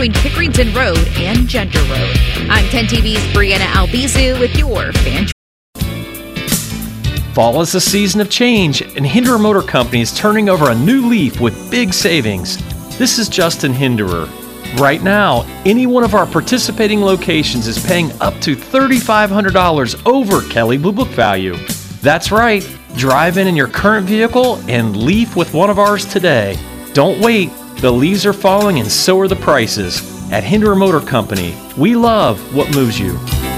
between Pickerington Road and Gender Road. I'm 10 TV's Brianna Albizu with your Fan. Fall is a season of change, and Hinderer Motor Company is turning over a new leaf with big savings. This is Justin Hinderer. Right now, any one of our participating locations is paying up to $3,500 over Kelley Blue Book value. That's right. Drive in your current vehicle and leaf with one of ours today. Don't wait. The leaves are falling and so are the prices. At Hinderer Motor Company, we love what moves you.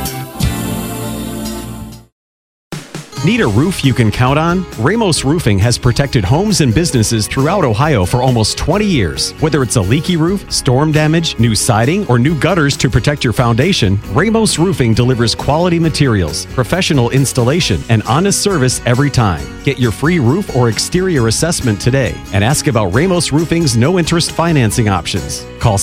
Need a roof you can count on? Ramos Roofing has protected homes and businesses throughout Ohio for almost 20 years. Whether it's a leaky roof, storm damage, new siding, or new gutters to protect your foundation, Ramos Roofing delivers quality materials, professional installation, and honest service every time. Get your free roof or exterior assessment today and ask about Ramos Roofing's no-interest financing options. Call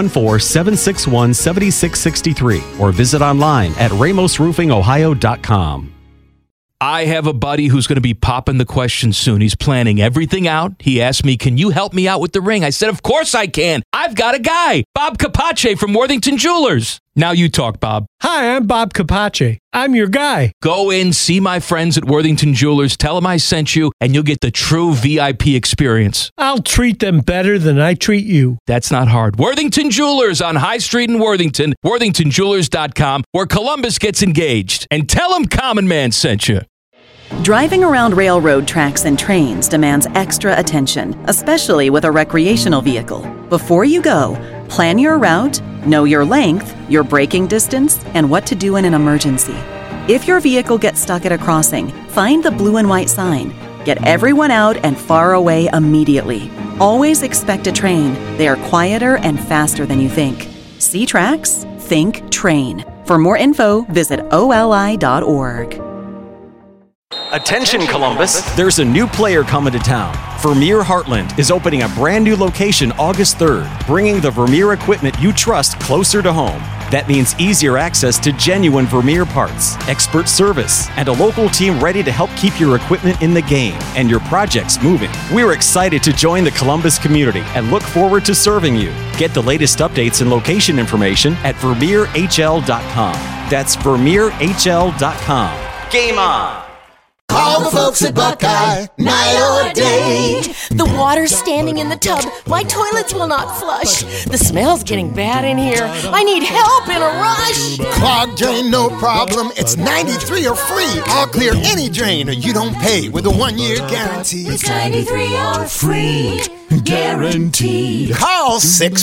614-761-7663 or visit online at ramosroofingohio.com. I have a buddy who's going to be popping the question soon. He's planning everything out. He asked me, can you help me out with the ring? I said, of course I can. I've got a guy, Bob Capace from Worthington Jewelers. Now you talk, Bob. Hi, I'm Bob Capace. I'm your guy. Go in, see my friends at Worthington Jewelers, tell them I sent you, and you'll get the true VIP experience. I'll treat them better than I treat you. That's not hard. Worthington Jewelers on High Street in Worthington, worthingtonjewelers.com, where Columbus gets engaged. And tell them Common Man sent you. Driving around railroad tracks and trains demands extra attention, especially with a recreational vehicle. Before you go, plan your route, know your length, your braking distance, and what to do in an emergency. If your vehicle gets stuck at a crossing, find the blue and white sign. Get everyone out and far away immediately. Always expect a train. They are quieter and faster than you think. See tracks? Think train. For more info, visit oli.org. Attention Columbus, there's a new player coming to town. Vermeer Heartland is opening a brand new location August 3rd, bringing the Vermeer equipment you trust closer to home. That means easier access to genuine Vermeer parts, expert service, and a local team ready to help keep your equipment in the game and your projects moving. We're excited to join the Columbus community and look forward to serving you. Get the latest updates and location information at VermeerHL.com. That's VermeerHL.com. Game on! Call the folks at Buckeye, night or day. The water's standing in the tub. My toilets will not flush. The smell's getting bad in here. I need help in a rush. Clogged drain, no problem. It's 93 or free. I'll clear any drain or you don't pay with a 1-year guarantee. It's 93 or free. Guaranteed. Call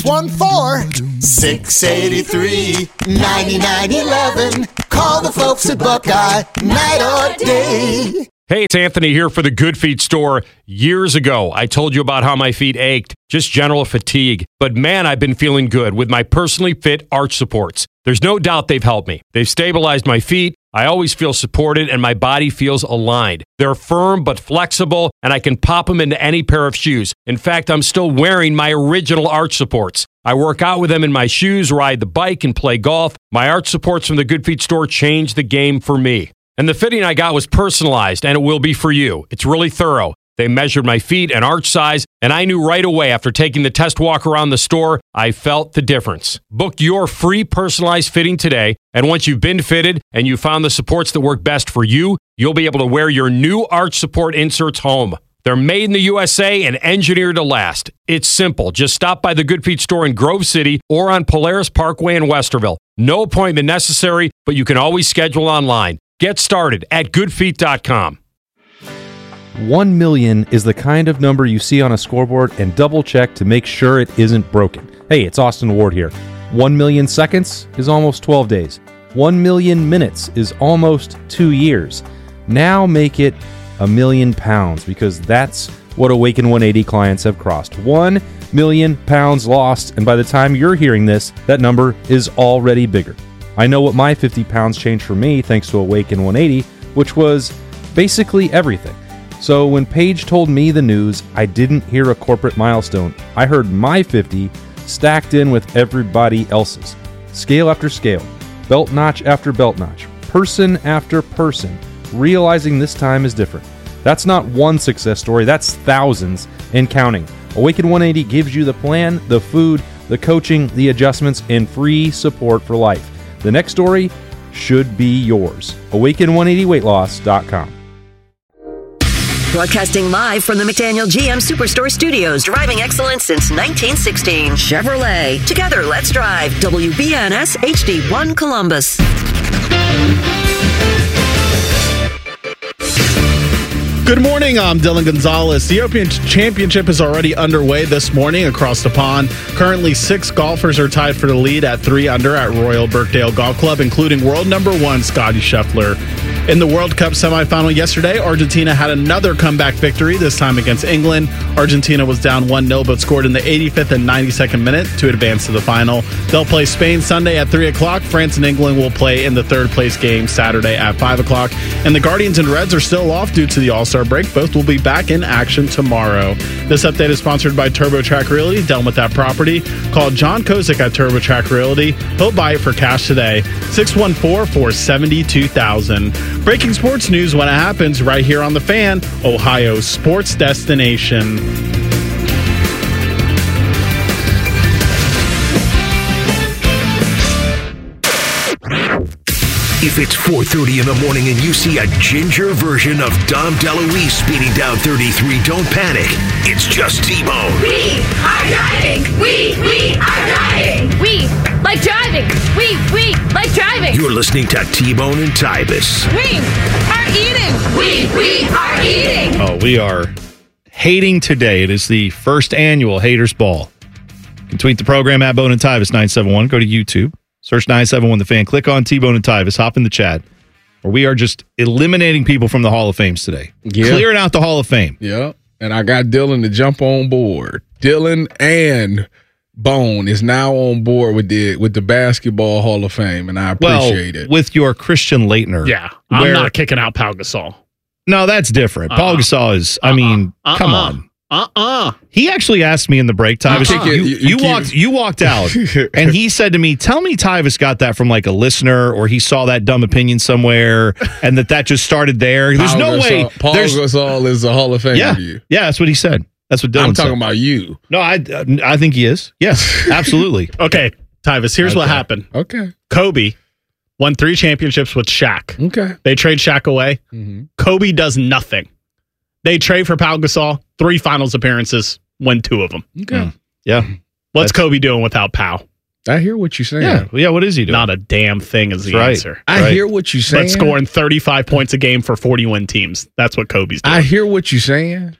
614-683-9911. Call the folks at Buckeye, night or day. Hey, it's Anthony here for the Good Feet store. Years ago, I told you about how my feet ached, just general fatigue. But man, I've been feeling good with my personally fit arch supports. There's no doubt they've helped me. They've stabilized my feet. I always feel supported and my body feels aligned. They're firm but flexible, and I can pop them into any pair of shoes. In fact, I'm still wearing my original arch supports. I work out with them in my shoes, ride the bike, and play golf. My arch supports from the Good Feet store changed the game for me. And the fitting I got was personalized, and it will be for you. It's really thorough. They measured my feet and arch size, and I knew right away after taking the test walk around the store, I felt the difference. Book your free personalized fitting today, and once you've been fitted and you found the supports that work best for you, you'll be able to wear your new arch support inserts home. They're made in the USA and engineered to last. It's simple. Just stop by the Good Feet store in Grove City or on Polaris Parkway in Westerville. No appointment necessary, but you can always schedule online. Get started at goodfeet.com. 1 million is the kind of number you see on a scoreboard and double check to make sure it isn't broken. Hey, it's Austin Ward here. 1 million seconds is almost 12 days. 1 million minutes is almost 2 years. Now make it £1 million, because that's what Awaken 180 clients have crossed. 1 million pounds lost, and by the time you're hearing this, that number is already bigger. I know what my 50 pounds changed for me thanks to Awaken 180, which was basically everything. So when Paige told me the news, I didn't hear a corporate milestone. I heard my 50 stacked in with everybody else's. Scale after scale, belt notch after belt notch, person after person, realizing this time is different. That's not one success story, that's thousands and counting. Awaken 180 gives you the plan, the food, the coaching, the adjustments, and free support for life. The next story should be yours. Awaken180weightloss.com. Broadcasting live from the McDaniel GM Superstore Studios, driving excellence since 1916. Chevrolet. Together, let's drive. WBNS HD1 Columbus. Good morning, I'm Dylan Gonzalez. The European Championship is already underway this morning across the pond. Currently, 6 golfers are tied for the lead at 3 under at Royal Birkdale Golf Club, including world number 1 Scottie Scheffler. In the World Cup semifinal yesterday, Argentina had another comeback victory, this time against England. Argentina was down 1-0, but scored in the 85th and 92nd minute to advance to the final. They'll play Spain Sunday at 3 o'clock. France and England will play in the third-place game Saturday at 5 o'clock. And the Guardians and Reds are still off due to the All-Star break. Both will be back in action tomorrow. This update is sponsored by TurboTrack Realty. Done with that property? Call John Kozik at TurboTrack Realty. He'll buy it for cash today. 614-472-0000. Breaking sports news when it happens right here on The Fan, Ohio's sports destination. If it's 4:30 in the morning and you see a ginger version of Dom DeLuise speeding down 33, don't panic. It's just T-Bone. We are driving. We are driving. We like driving. We like driving. You're listening to T-Bone and Tybus. We are eating. We are eating. Oh, we are hating today. It is the first annual Haters Ball. You can tweet the program at Bone and Tybus 971. Go to YouTube. Search 971 The Fan. Click on T-Bone and Tybus. Hop in the chat. Or we are just eliminating people from the Hall of Fames today. Yeah. Clearing out the Hall of Fame. Yeah. And I got Dylan to jump on board. Dylan and Bone is now on board with the Basketball Hall of Fame, and I appreciate it. With your Christian Laettner. Yeah. I'm not kicking out Pau Gasol. No, that's different. Paul Gasol is, come on. He actually asked me in the break, Tyvus, you walked out, and he said to me, tell me Tyvus got that from like a listener, or he saw that dumb opinion somewhere, and that just started there. There's no way. Paul Gasol is a Hall of Fame to you. Yeah, that's what he said. That's what Dylan I'm said. talking about you. No, I think he is. Yes, absolutely. Okay, Tyvus, here's what happened. Okay. Kobe won 3 championships with Shaq. Okay. They trade Shaq away. Mm-hmm. Kobe does nothing. They trade for Pau Gasol, 3 finals appearances, win 2 of them. Okay. Yeah. What's Kobe doing without Pau? I hear what you're saying. Yeah, what is he doing? Not a damn thing is the answer. I hear what you're saying. But scoring 35 points a game for 40-win teams. That's what Kobe's doing. I hear what you're saying,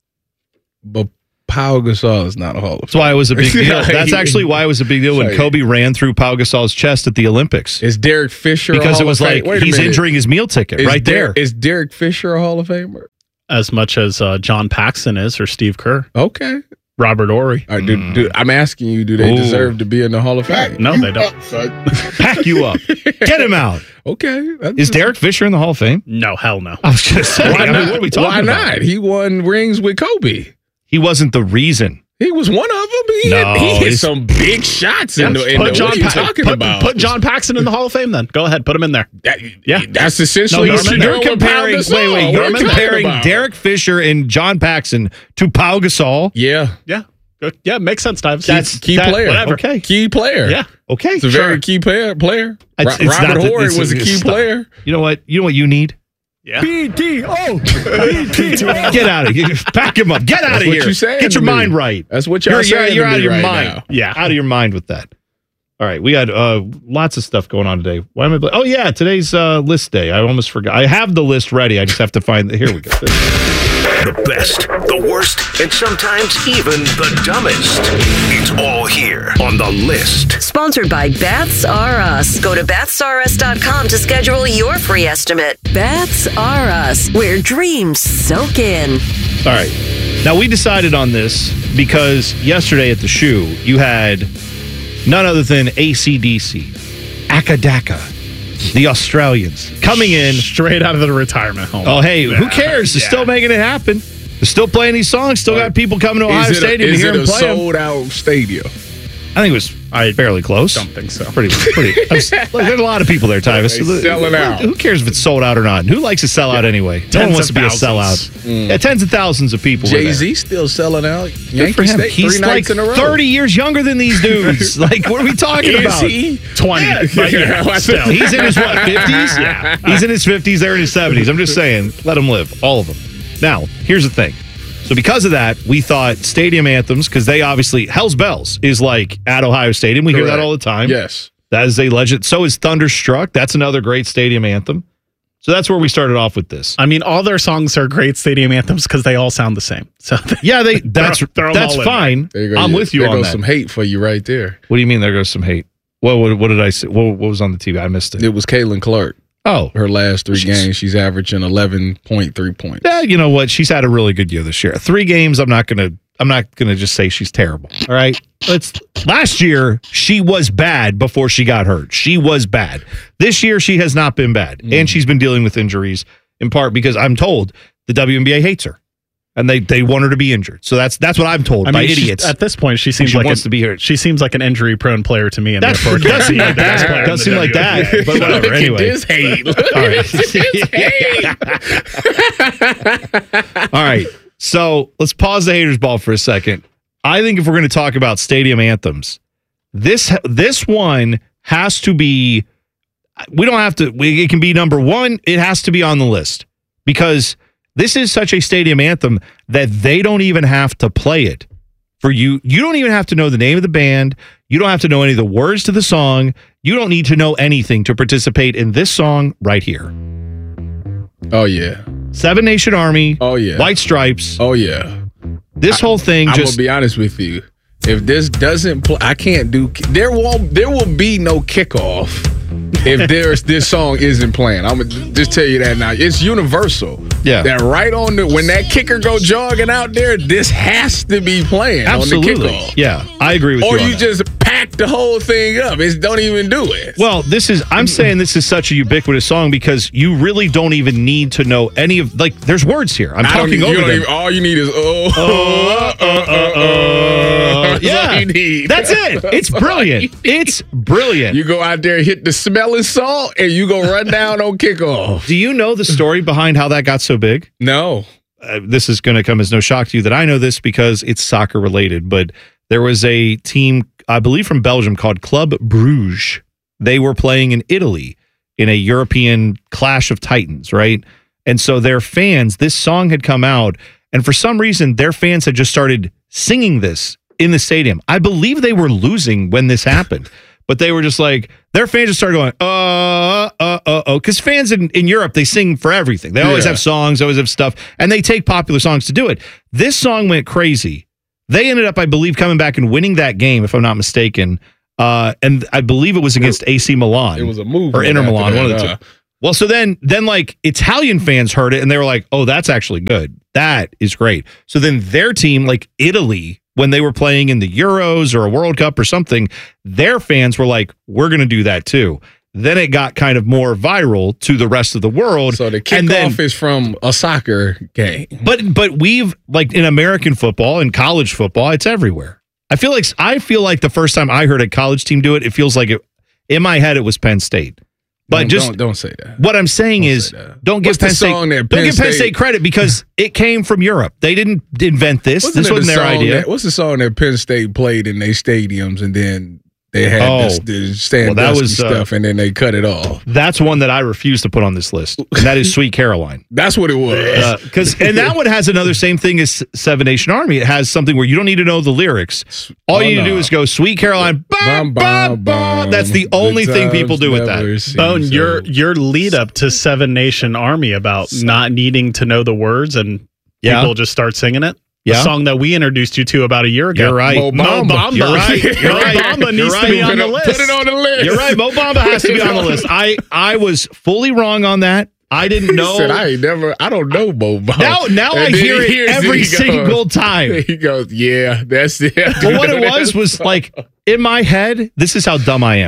but Pau Gasol is not a Hall of Fame. That's why it was a big deal. That's actually why it was a big deal when Kobe ran through Pau Gasol's chest at the Olympics. Is Derek Fisher because a it was Hall of like Fame? he's injuring his meal ticket right there. Is Derek Fisher a Hall of Famer? As much as John Paxson is, or Steve Kerr. Okay. Robert Horry. All right, I'm asking you, do they deserve to be in the Hall of Fame? No, they don't. Pack you up. Get him out. Okay. Is Derek Fisher in the Hall of Fame? No, hell no. I was just saying. Why not? What are we talking about? Why not? He won rings with Kobe. He wasn't the reason. He was one of them. He hit some big shots in the what are you talking about? Put John Paxson in the Hall of Fame then. Go ahead. Put him in there. That's essentially what you're comparing. You're comparing Derek Fisher and John Paxson to Pau Gasol. Yeah. Yeah, makes sense, Tyvus. That's key player. Whatever. Okay. Key player. Yeah. Okay. It's a very key player. Robert Horry was a key player. You know what you need? Yeah. BTO. Get out of here. Pack him up. Get out of here. What you saying Get your mind right. That's what you're saying. You're out of your mind. Now. Yeah, out of your mind with that. All right, we had lots of stuff going on today. Why am I? Oh yeah, today's list day. I almost forgot. I have the list ready. I just have to find. Here we go. The best, the worst, and sometimes even the dumbest. It's all here on the list. Sponsored by Baths R Us. Go to bathsrus.com to schedule your free estimate. Baths R Us, where dreams soak in. All right. Now, we decided on this because yesterday at the shoe, you had none other than AC/DC, Akadaka, the Australians, coming in. Straight out of the retirement home. Oh, hey, who cares? They're still making it happen. They're still playing these songs. Still got people coming to Ohio Stadium to hear them play them. Is it a sold-out stadium? I think it was fairly close. Don't think so. Pretty. There's a lot of people there, Tyvus. Selling out. Who cares if it's sold out or not? Who likes a sellout anyway? No one wants to be a sellout. Yeah, tens of thousands of people. Jay-Z still selling out. Good for him. State, He's like 30 years younger than these dudes. Like, what are we talking about? Is he? 20. Yeah, still. He's in his, 50s? Yeah. He's in his 50s. They're in his 70s. I'm just saying, let them live. All of them. Now, here's the thing. So because of that, we thought stadium anthems, because they obviously, Hell's Bells is like at Ohio Stadium. We hear that all the time. Yes. That is a legend. So is Thunderstruck. That's another great stadium anthem. So that's where we started off with this. I mean, all their songs are great stadium anthems because they all sound the same. So that's fine. I'm with you on that. There goes some hate for you right there. What do you mean there goes some hate? What did I say? What was on the TV? I missed it. It was Caitlin Clark. Oh. Her last 3 games, she's averaging 11.3 points. Yeah, you know what? She's had a really good year this year. 3 games, I'm not gonna just say she's terrible. All right. Last year, she was bad before she got hurt. She was bad. This year, she has not been bad. And she's been dealing with injuries, in part because I'm told the WNBA hates her. And they want her to be injured. So that's what I'm told by idiots. At this point, she wants to be hurt. She seems like an injury-prone player to me. And does seem like that. Does seem like that. But whatever. Anyway. This hate. All right. All right. So let's pause the haters ball for a second. I think if we're going to talk about stadium anthems, this one has to be. We don't have to. It can be number 1. It has to be on the list because this is such a stadium anthem that they don't even have to play it for you. You don't even have to know the name of the band. You don't have to know any of the words to the song. You don't need to know anything to participate in this song right here. Oh, yeah. 7 Nation Army. Oh, yeah. White Stripes. Oh, yeah. This whole thing I'm going to be honest with you. If this doesn't play, I can't do. There will be no kickoff if this song isn't playing. I'm gonna just tell you that now. It's universal. Yeah. That right on when that kicker go jogging out there, this has to be playing. Absolutely. On the kickoff. Yeah, I agree with you. Or you just pack the whole thing up. Don't even do it. Well, I'm saying this is such a ubiquitous song because you really don't even need to know any of there's words here. I'm talking over them. All you need is yeah, that's it. It's brilliant. It's brilliant. You go out there, hit the smelling salt, and you go run down on kickoff. Do you know the story behind how that got so big? No. This is going to come as no shock to you that I know this because it's soccer related, but there was a team, I believe from Belgium, called Club Bruges. They were playing in Italy in a European Clash of Titans, right? And so their fans, this song had come out, and for some reason, their fans had just started singing this in the stadium. I believe they were losing when this happened, but they were just like, their fans just started going, because fans in Europe, they sing for everything. They always have songs, always have stuff, and they take popular songs to do it. This song went crazy. They ended up, I believe, coming back and winning that game, if I'm not mistaken. And I believe it was against AC Milan. It was a move. Or Inter Milan, one of the two. Well, so then like Italian fans heard it and they were like, oh, that's actually good. That is great. So then their team, like Italy, when they were playing in the Euros or a World Cup or something, their fans were like, we're going to do that too. Then it got kind of more viral to the rest of the world. So the kickoff is from a soccer game. But we've, like in American football and college football, it's everywhere. I feel like the first time I heard a college team do it, it feels like in my head it was Penn State. But don't say that. What I'm saying is, don't give Penn State credit because it came from Europe. They didn't invent this. This wasn't their idea. What's the song that Penn State played in their stadiums and then they had this Sandusky stuff and then they cut it off? That's one that I refuse to put on this list. And that is Sweet Caroline. That's what it was. And that one has another same thing as Seven Nation Army. It has something where you don't need to know the lyrics. All you need to do is go Sweet Caroline. Bum, bum, bum. That's the only thing people do with that. Bone, your lead up to Seven Nation Army about not needing to know the words and people just start singing it. Yeah. The song that we introduced you to about a year ago. You're right. Mo Bamba. You're right. Mo Bamba needs to be on the list. Put it on the list. You're right. Mo Bamba has to be on the list. I was fully wrong on that. I didn't know. He said, I don't know Mo Bamba. Now I hear it every single time. He goes, yeah, that's it. Well, what it was like, in my head, this is how dumb I am.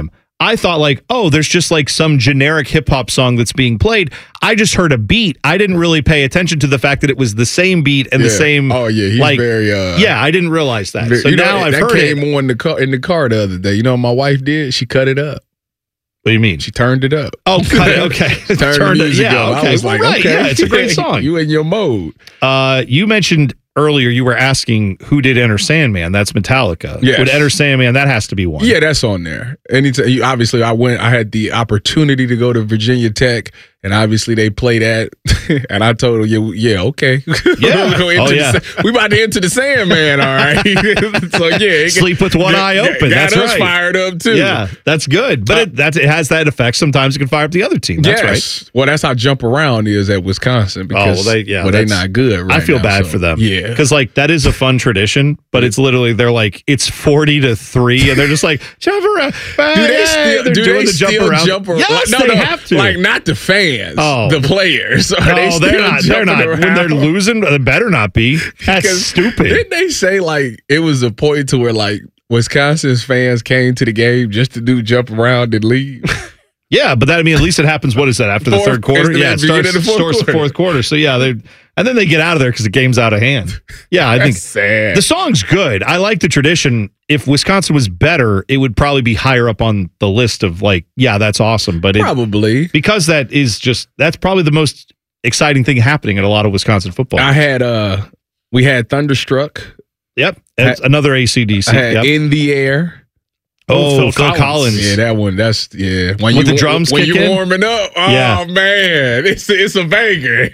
I thought like, oh, there's just like some generic hip hop song that's being played. I just heard a beat. I didn't really pay attention to the fact that it was the same beat and the same. Oh yeah, he's like, very. I didn't realize that. So now I've heard it. That came on in the car the other day. You know what my wife did? She cut it up. What do you mean? She turned it up. Oh, cut it. Okay. Turned the music up. Okay. I was like, right. okay. Yeah, it's a great song. You in your mode. You mentioned earlier you were asking who did Enter Sandman. That's Metallica. Yes. Would Enter Sandman, that has to be one. Yeah, that's on there. Anytime, obviously, I had the opportunity to go to Virginia Tech, and obviously they play that. And I told them, yeah, okay. Yeah. We about to enter the Sandman, all right? So, yeah. Sleep with one eye open. That's us right. Fired up, too. Yeah, that's good. But it has that effect. Sometimes it can fire up the other team. That's right. Well, that's how Jump Around is at Wisconsin. Because, they're not good right now. I feel bad for them. Yeah. Because, like, that is a fun tradition, but it's literally, they're like, it's 40-3, and they're just like, jump around. Do they still jump around? Yes, Like, they have to. Like, not the fans, Oh. the players. No, they're not. When they're losing, they better not be. That's stupid. Didn't they say, like, it was a point to where, like, Wisconsin's fans came to the game just to do jump around and leave? Yeah, but at least it happens, what is that, after the third quarter? Yeah, it starts the fourth quarter. So, yeah, and then they get out of there because the game's out of hand. Yeah, I think sad. The song's good. I like the tradition. If Wisconsin was better, it would probably be higher up on the list of, like, yeah, that's awesome. But probably. Because that's probably the most exciting thing happening at a lot of Wisconsin football. We had Thunderstruck. Yep. That's another AC/DC. I had In the Air. Oh, Phil Collins. Yeah, that one. That's When the drums when kick you in? warming up. Oh man, it's a banger.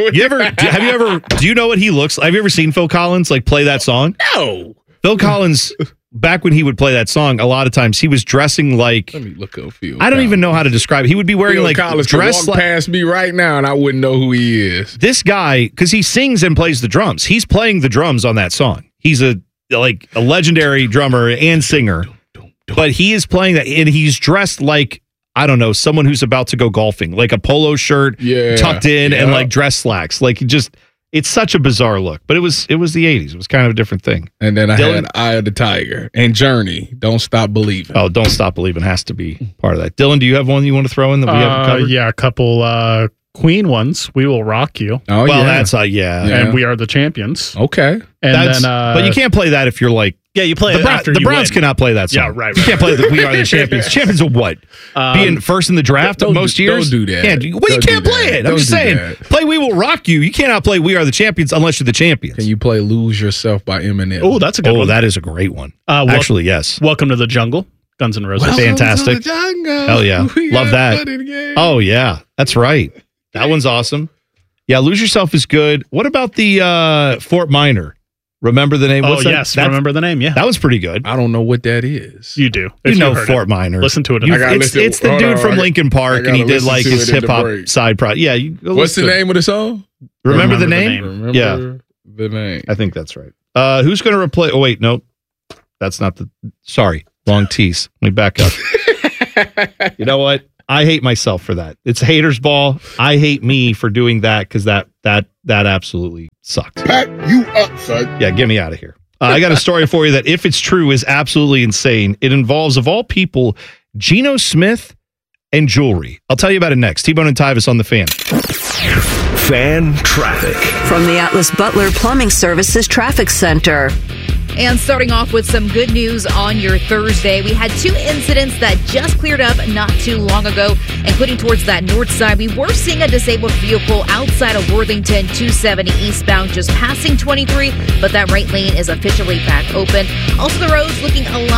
Do you know what he looks like? Have you ever seen Phil Collins like play that song? No. Phil Collins, back when he would play that song, a lot of times he was dressing like. Let me look up Phil. I don't even know how to describe it. He would be wearing Phil like Collins dress could walk past me right now, and I wouldn't know who he is. This guy, because he sings and plays the drums. He's playing the drums on that song. He's a legendary drummer and singer. But he is playing that, and he's dressed like, I don't know, someone who's about to go golfing, like a polo shirt tucked in and like dress slacks. Like, it's such a bizarre look. But it was the 80s. It was kind of a different thing. And then I had Eye of the Tiger and Journey, Don't Stop Believing. Oh, Don't Stop Believing has to be part of that. Dylan, do you have one you want to throw in that we haven't covered? Yeah, a couple Queen ones. We Will Rock You. Oh, well, that's and We Are the Champions. Okay. And but you can't play that if you're like. Yeah, you play it after the you Browns win. cannot play that song. Yeah, right. You can't play the We Are the Champions. Champions of what? Being first in the draft most years? Don't do that. You can't play it. I'm just saying. Play We Will Rock You. You cannot play We Are the Champions unless you're the champions. Can you play Lose Yourself by Eminem? Oh, that's a good one. Oh, that is a great one. Actually, yes. Welcome to the Jungle. Guns N' Roses. Fantastic. To the jungle. Hell yeah. We Love got that. fun in the game. Oh, yeah. That's right. That one's awesome. Yeah, Lose Yourself is good. What about the Fort Minor? Remember the name? Remember the name, yeah. That was pretty good. I don't know what that is. You do. You know Fort Minor. Listen to it. It's the dude from Linkin Park, and he did like his hip-hop side project. Yeah. What's the name of the song? Remember the name? Remember the name. I think that's right. Who's going to replace... Oh, wait, no. That's not the... Sorry. Wrong tease. Let me back up. You know what? I hate myself for that. It's a hater's ball. I hate me for doing that because that absolutely sucked. Pack you up, son. Yeah, get me out of here. I got a story for you that, if it's true, is absolutely insane. It involves, of all people, Geno Smith and jewelry. I'll tell you about it next. T-Bone and Tyvis on the Fan. Fan traffic. From the Atlas Butler Plumbing Services Traffic Center. And starting off with some good news on your Thursday, we had 2 incidents that just cleared up not too long ago, including towards that north side. We were seeing a disabled vehicle outside of Worthington, 270 eastbound, just passing 23, but that right lane is officially back open. Also, the roads looking a lot